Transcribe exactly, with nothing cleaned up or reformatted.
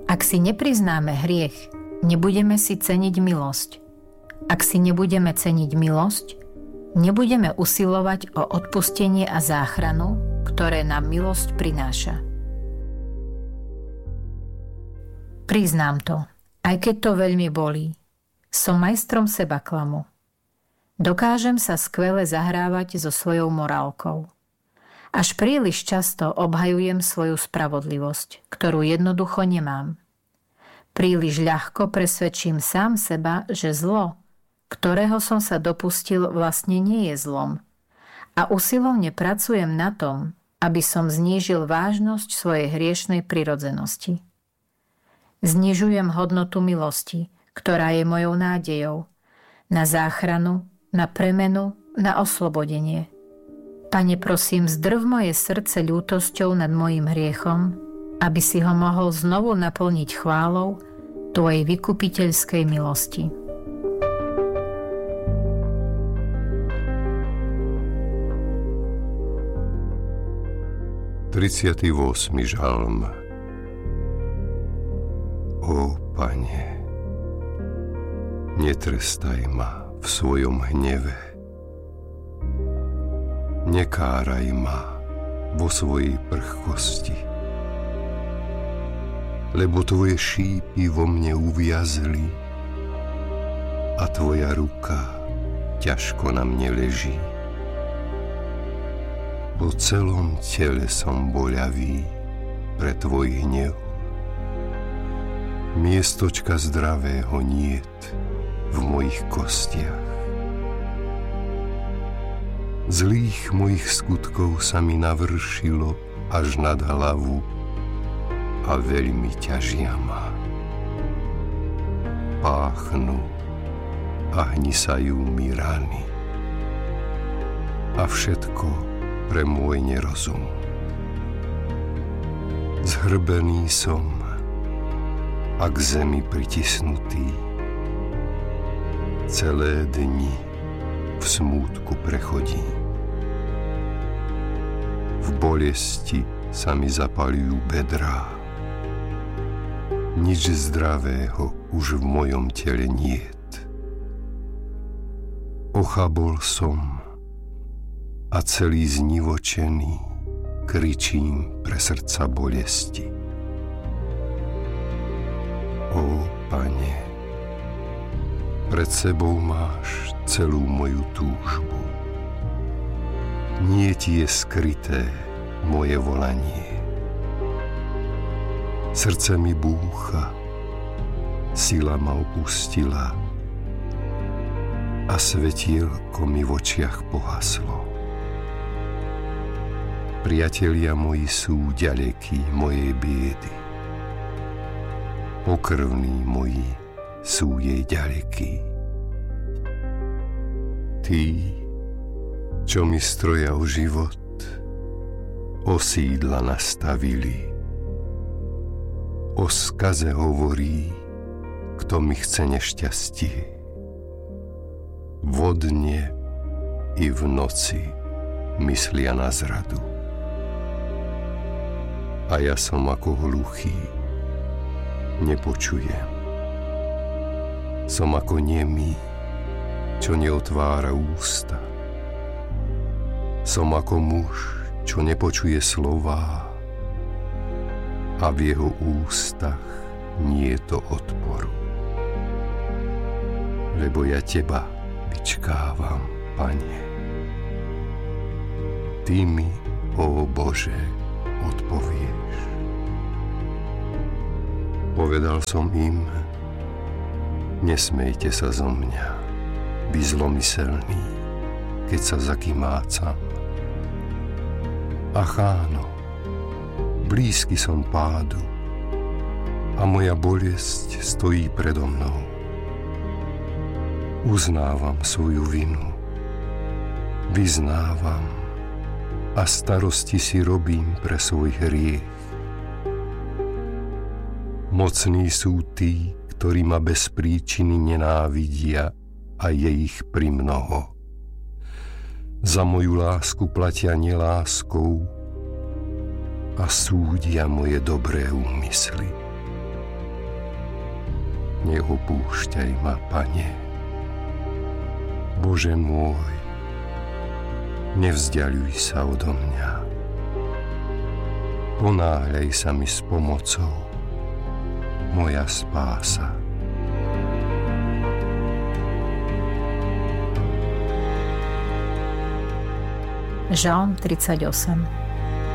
Ak si nepriznáme hriech, nebudeme si ceniť milosť. Ak si nebudeme ceniť milosť, nebudeme usilovať o odpustenie a záchranu, ktoré nám milosť prináša. Priznám to, aj keď to veľmi bolí. Som majstrom sebaklamu. Dokážem sa skvele zahrávať so svojou morálkou. Až príliš často obhajujem svoju spravodlivosť, ktorú jednoducho nemám. Príliš ľahko presvedčím sám seba, že zlo, ktorého som sa dopustil, vlastne nie je zlom. A usilovne pracujem na tom, aby som znížil vážnosť svojej hriešnej prirodzenosti. Znižujem hodnotu milosti, ktorá je mojou nádejou, na záchranu, na premenu, na oslobodenie. Pane, prosím, zdrv moje srdce ľútosťou nad mojím hriechom, aby si ho mohol znovu naplniť chválou tvojej vykupiteľskej milosti. tridsiaty ôsmy žalm. Ó, Pane, netrestaj ma v svojom hneve. Nekáraj ma vo svojej prchkosti, lebo tvoje šípy vo mne uviazli a tvoja ruka ťažko na mne leží. Po celom tele som boľavý pre tvoj hnev. Miestočka zdravého niet v mojich kostiach. Zlých mojich skutkov sa mi navršilo až nad hlavu a veľmi ťažia ma. Páchnu a hnisajú mi rany. A všetko pre môj nerozum. Zhrbený som a k zemi pritisnutý. Celé dni v smútku prechodím. V bolesti sa mi zapaľujú bedrá. Nič zdravého už v mojom tele niet. Ochabol som a celý znivočený kričím pre srdca bolesti. Ó, Pane, pred sebou máš celú moju túžbu. Nie ti je skryté moje volanie. Srdce mi búcha, sila ma opustila a svetielko mi v očiach pohaslo. Priatelia moji sú ďalekí mojej biedy. Pokrvní moji sú jej ďalekí. Tí, čo mi stroja o život, osídla nastavili. O skaze hovorí, kto mi chce nešťastie. Vodne i v noci myslia na zradu. A ja som ako hluchý, nepočujem. Som ako nemý, čo neotvára ústa. Som ako muž, čo nepočuje slová a v jeho ústach nie je to odporu. Lebo ja teba vyčkávam, Pane. Ty mi, ó Bože, odpovieš. Povedal som im, nesmejte sa zo mňa, vy zlomyselní, keď sa zakymácam. Ach áno, blízky som pádu a moja bolesť stojí predo mnou. Uznávam svoju vinu, vyznávam a starosti si robím pre svoj hriech. Mocní sú tí, ktorí ma bez príčiny nenávidia a je ich primnoho. Za moju lásku platia neláskou a súdia moje dobré úmysly. neopúšťaj ma, Pane. Bože môj, nevzdialuj sa odo mňa. Ponáhľaj sa mi s pomocou, moja spása. Žalm tridsaťosem.